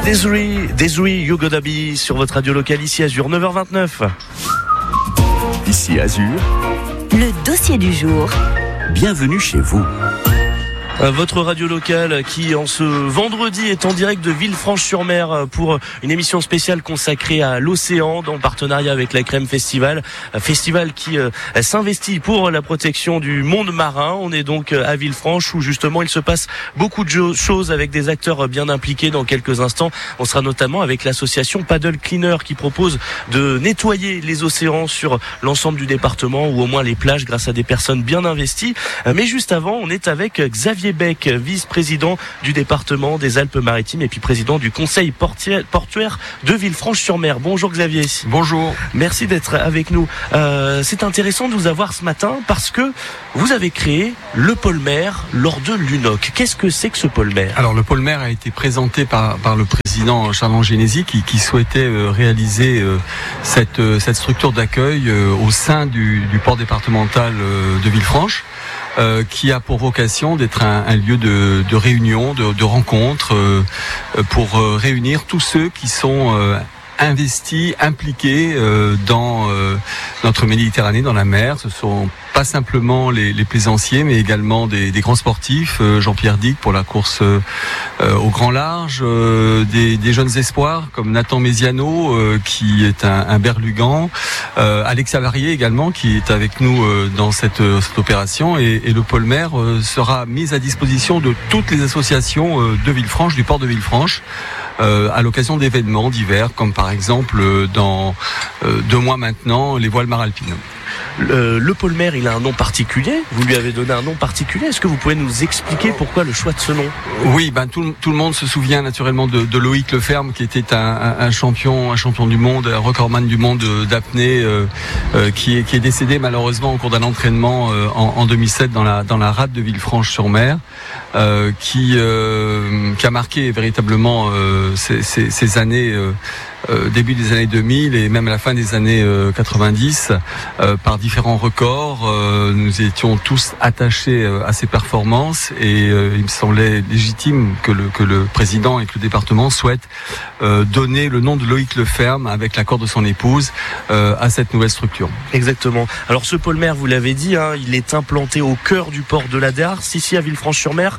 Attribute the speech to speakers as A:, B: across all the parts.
A: Desiree, You Gotta Be sur votre radio locale ici Azur, 9h29.
B: Ici Azur,
C: le dossier du jour.
B: Bienvenue chez vous.
A: Votre radio locale qui, en ce vendredi, est en direct de Villefranche-sur-Mer pour une émission spéciale consacrée à l'océan, en partenariat avec la Crème Festival. Festival qui s'investit pour la protection du monde marin. On est donc à Villefranche où justement il se passe beaucoup de choses avec des acteurs bien impliqués. Dans quelques instants, on sera notamment avec l'association Paddle Cleaner qui propose de nettoyer les océans sur l'ensemble du département ou au moins les plages grâce à des personnes bien investies. Mais juste avant, on est avec Xavier Beck, vice-président du département des Alpes-Maritimes et puis président du conseil portuaire de Villefranche-sur-Mer. Bonjour Xavier.
D: Bonjour.
A: Merci d'être avec nous. C'est intéressant de vous avoir ce matin parce que vous avez créé le pôle mer lors de l'UNOC. Qu'est-ce que c'est que ce pôle mer ?
D: Alors le pôle mer a été présenté par le président Charles Genesi qui souhaitait réaliser cette structure d'accueil au sein du port départemental de Villefranche. Qui a pour vocation d'être un lieu de réunion, de rencontre, pour réunir tous ceux qui sont investis, impliqués dans notre Méditerranée, dans la mer. Ce sont pas simplement les plaisanciers, mais également des grands sportifs, Jean-Pierre Dick pour la course au grand large, des jeunes espoirs comme Nathan Méziano qui est un berlugan, Alex Avarié également qui est avec nous dans cette opération, et le pôle mer sera mis à disposition de toutes les associations de Villefranche, du port de Villefranche, à l'occasion d'événements divers comme par exemple dans 2 mois maintenant les voiles maralpines.
A: Le pôle mer, il a un nom particulier. Vous lui avez donné un nom particulier. Est-ce que vous pouvez nous expliquer pourquoi le choix de ce nom ?
D: Oui, tout le monde se souvient naturellement de Loïc Leferme, qui était un champion du monde, un recordman du monde d'apnée, qui est décédé malheureusement au cours d'un entraînement en 2007 dans la rade de Villefranche-sur-Mer, qui a marqué véritablement ces années. Début des années 2000 et même à la fin des années 90, par différents records, nous étions tous attachés à ses performances, et il me semblait légitime que le président et que le département souhaitent donner le nom de Loïc Leferme, avec l'accord de son épouse, à cette nouvelle structure.
A: Exactement. Alors ce pôle mer, vous l'avez dit, il est implanté au cœur du port de la Darse, ici à Villefranche-sur-Mer.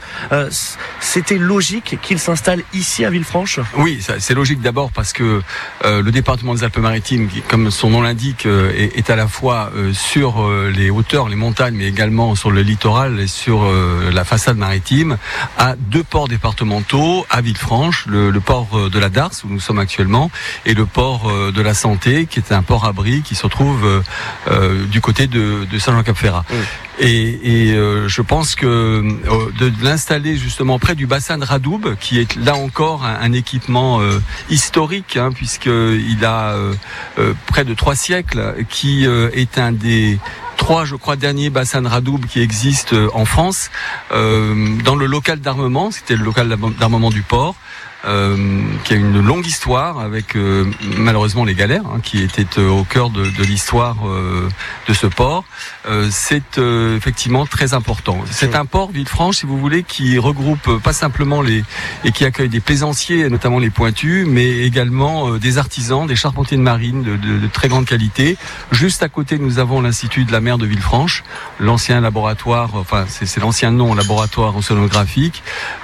A: C'était logique qu'il s'installe ici à Villefranche ?
D: Oui, c'est logique d'abord parce que le département des Alpes-Maritimes, qui, comme son nom l'indique, est à la fois sur les hauteurs, les montagnes, mais également sur le littoral et sur la façade maritime, a 2 ports départementaux à Villefranche, le port de la Darse, où nous sommes actuellement, et le port de la Santé, qui est un port abri qui se trouve du côté de Saint-Jean-Cap-Ferrat. Oui. Et je pense que de l'installer justement près du bassin de Radoub, qui est là encore un équipement historique, puisqu'il a près de 3 siècles, qui est un des 3, je crois, derniers bassins de Radoub qui existent en France, dans le local d'armement. C'était le local d'armement du port, qui a une longue histoire avec malheureusement les galères, qui étaient au cœur de l'histoire de ce port. C'est effectivement très important. C'est un port, Villefranche, si vous voulez, qui regroupe pas simplement et qui accueille des plaisanciers, notamment les pointus, mais également des artisans, des charpentiers de marine de très grande qualité. Juste à côté, nous avons l'Institut de la mer de Villefranche, l'ancien laboratoire, c'est l'ancien nom, laboratoire océanographique,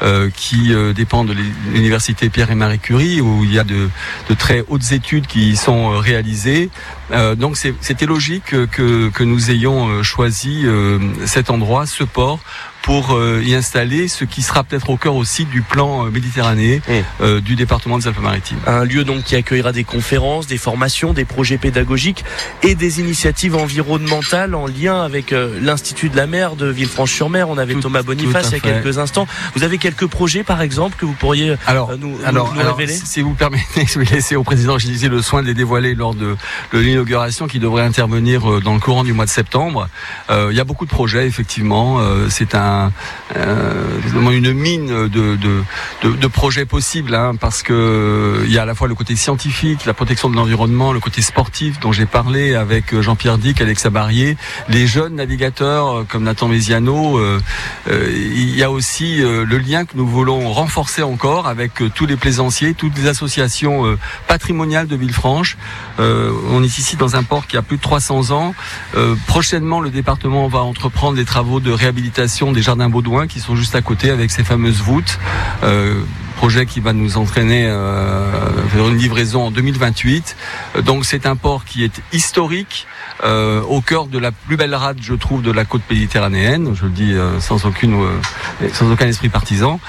D: qui dépend de l'université Pierre et Marie Curie, où il y a de très hautes études qui sont réalisées. Donc c'était logique que nous ayons choisi cet endroit, ce port, pour y installer ce qui sera peut-être au cœur aussi du plan Méditerranée du département des Alpes-Maritimes.
A: Un lieu donc qui accueillera des conférences, des formations, des projets pédagogiques et des initiatives environnementales en lien avec l'Institut de la mer de Villefranche-sur-Mer. On avait Thomas Boniface il y a quelques instants. Vous avez quelques projets par exemple que vous pourriez nous révéler ?
D: Si vous permettez, je vais laisser au président Genesi le soin de les dévoiler lors de l'inauguration qui devrait intervenir dans le courant du mois de septembre. Il y a beaucoup de projets effectivement. C'est un une mine de projets possibles, parce que il y a à la fois le côté scientifique, la protection de l'environnement, le côté sportif dont j'ai parlé avec Jean-Pierre Dick, Alexa Barrier, les jeunes navigateurs comme Nathan Mesiano. Il y a aussi le lien que nous voulons renforcer encore avec tous les plaisanciers, toutes les associations patrimoniales de Villefranche. On est ici dans un port qui a plus de 300 ans. Prochainement, le département va entreprendre les travaux de réhabilitation des jardins Baudouin qui sont juste à côté avec ces fameuses voûtes. Projet qui va nous entraîner vers une livraison en 2028. Donc c'est un port qui est historique, au cœur de la plus belle rade, je trouve, de la côte méditerranéenne. Je le dis sans aucun esprit partisan.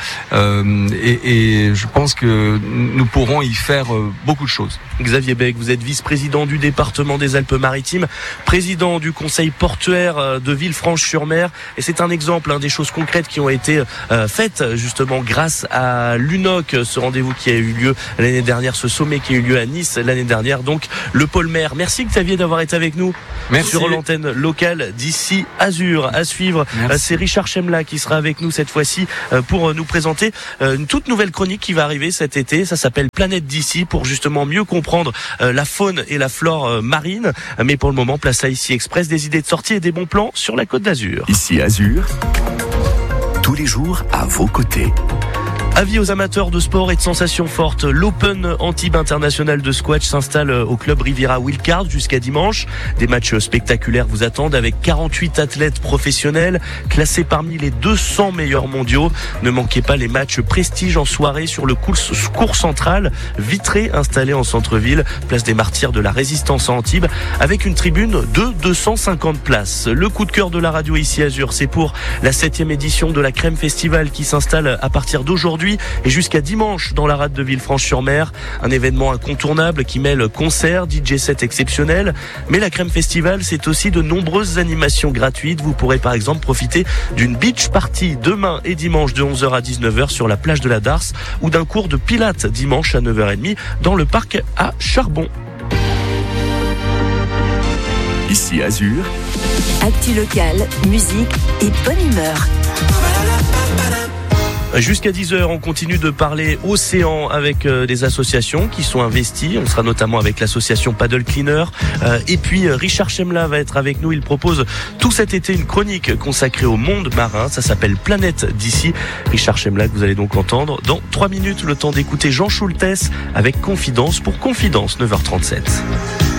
D: Et je pense que nous pourrons y faire beaucoup de choses.
A: Xavier Beck, vous êtes vice-président du département des Alpes-Maritimes, président du conseil portuaire de Villefranche-sur-Mer. Et c'est un exemple des choses concrètes qui ont été faites justement grâce à l'UNOC, ce rendez-vous qui a eu lieu l'année dernière, ce sommet qui a eu lieu à Nice l'année dernière, donc le pôle mer. Merci Xavier d'avoir été avec nous.
D: Merci.
A: Sur l'antenne locale d'ici Azur. À suivre, c'est Richard Chemla qui sera avec nous cette fois-ci pour nous présenter une toute nouvelle chronique qui va arriver cet été. Ça s'appelle Planète d'ici, pour justement mieux comprendre la faune et la flore marine. Mais pour le moment, place à Ici Express, des idées de sortie et des bons plans sur la Côte d'Azur.
B: Ici Azur, tous les jours à vos côtés.
A: Avis aux amateurs de sport et de sensations fortes, l'Open Antibes International de squash s'installe au club Riviera Wildcard jusqu'à dimanche. Des matchs spectaculaires vous attendent avec 48 athlètes professionnels classés parmi les 200 meilleurs mondiaux. Ne manquez pas les matchs prestige en soirée sur le cours central vitré installé en centre-ville, place des Martyrs de la Résistance à Antibes, avec une tribune de 250 places. Le coup de cœur de la radio Ici Azur, c'est pour la 7e édition de la Crème Festival qui s'installe à partir d'aujourd'hui et jusqu'à dimanche dans la rade de Villefranche-sur-Mer. Un événement incontournable qui mêle concerts, DJ set exceptionnels. Mais la Crème Festival, c'est aussi de nombreuses animations gratuites. Vous pourrez par exemple profiter d'une beach party demain et dimanche de 11h à 19h sur la plage de la Darse, ou d'un cours de pilates dimanche à 9h30 dans le parc à Charbon.
B: Ici Azur,
C: Actu locale, musique et bonne humeur.
A: Jusqu'à 10h, on continue de parler océan avec des associations qui sont investies. On sera notamment avec l'association Paddle Cleaner. Et puis Richard Chemla va être avec nous. Il propose tout cet été une chronique consacrée au monde marin. Ça s'appelle Planète d'ici. Richard Chemla que vous allez donc entendre dans 3 minutes. Le temps d'écouter Jean Schultes avec Confidence pour Confidence, 9h37.